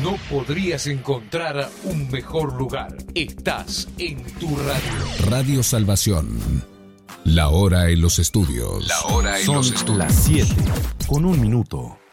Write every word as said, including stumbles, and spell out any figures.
No podrías encontrar un mejor lugar. Estás en tu radio. Radio Salvación. La hora en los estudios. La hora en Son los estudios. las siete con un minuto.